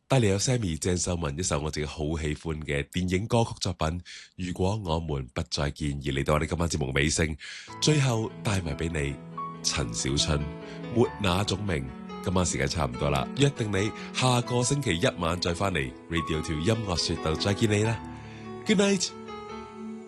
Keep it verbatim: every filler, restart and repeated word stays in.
帶嚟有 Sammy 鄭秀文一首我自己好喜歡嘅電影歌曲作品《如果我們不再見》，而嚟到我哋今晚節目尾聲，最後帶埋俾你陳小春沒那種名。今晚時間差唔多啦，約定你下個星期一晚再翻嚟 Radio Two 音樂雪道再見你啦。Good night。